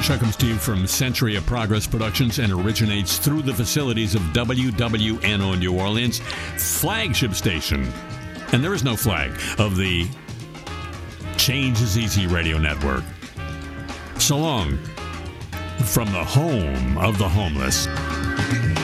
show comes to you from Century of Progress Productions and originates through the facilities of WWNO New Orleans, flagship station. And there is no flag of the Change is Easy radio network. So long from the home of the homeless.